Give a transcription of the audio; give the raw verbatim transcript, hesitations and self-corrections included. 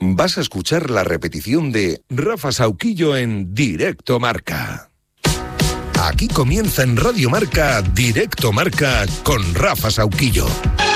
Vas a escuchar la repetición de Rafa Sauquillo en Directo Marca. Aquí comienza en Radio Marca Directo Marca con Rafa Sauquillo.